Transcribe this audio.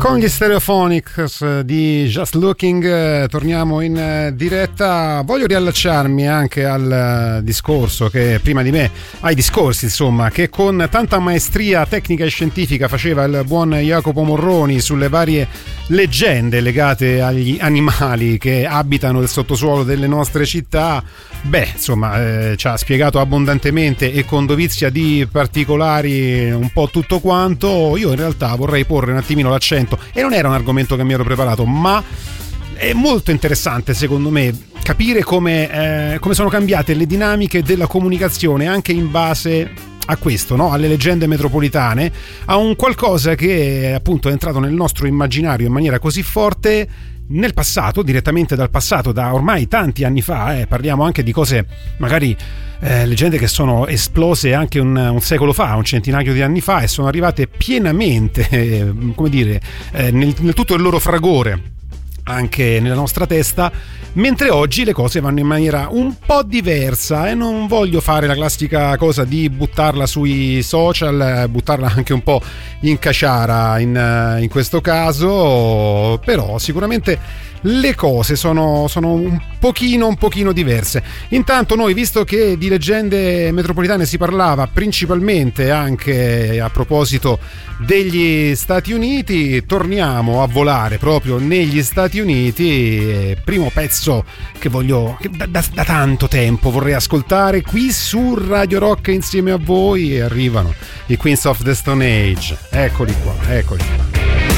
Con gli Stereophonics di Just Looking torniamo in diretta. Voglio riallacciarmi anche al discorso che prima di me, ai discorsi insomma, che con tanta maestria tecnica e scientifica faceva il buon Jacopo Morroni sulle varie leggende legate agli animali che abitano il sottosuolo delle nostre città. Beh, insomma, ci ha spiegato abbondantemente e con dovizia di particolari un po' tutto quanto. Io in realtà vorrei porre un attimino l'accento, e non era un argomento che mi ero preparato, ma è molto interessante secondo me capire come sono cambiate le dinamiche della comunicazione anche in base a questo, no? Alle leggende metropolitane, a un qualcosa che appunto è entrato nel nostro immaginario in maniera così forte nel passato, direttamente dal passato, da ormai tanti anni fa. Parliamo anche di cose, magari leggende che sono esplose anche un secolo fa, un centinaio di anni fa, e sono arrivate pienamente come dire nel tutto il loro fragore anche nella nostra testa, mentre oggi le cose vanno in maniera un po' diversa, e non voglio fare la classica cosa di buttarla sui social, buttarla anche un po' in caciara in questo caso, però sicuramente le cose sono un pochino diverse. Intanto noi, visto che di leggende metropolitane si parlava principalmente anche a proposito degli Stati Uniti, torniamo a volare proprio negli Stati Uniti. Primo pezzo che da tanto tempo vorrei ascoltare qui su Radio Rock insieme a voi, e arrivano i Queens of the Stone Age. Eccoli qua.